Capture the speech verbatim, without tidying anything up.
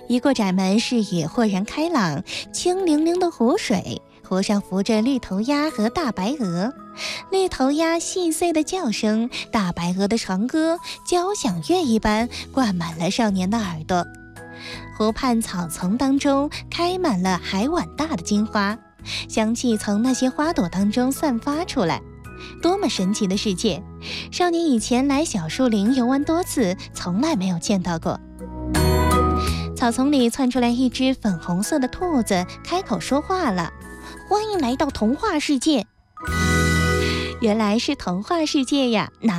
一过窄门，视野豁然开朗，清灵灵的湖水，湖上浮着绿头鸭和大白鹅，绿头鸭细碎的叫声，大白鹅的长歌，交响乐一般灌满了少年的耳朵。湖畔草丛当中开满了海碗大的金花，香气从那些花朵当中散发出来。多么神奇的世界！少年以前来小树林游玩多次，从来没有见到过。草丛里窜出来一只粉红色的兔子，开口说话了：“欢迎来到童话世界。”原来是童话世界呀，哪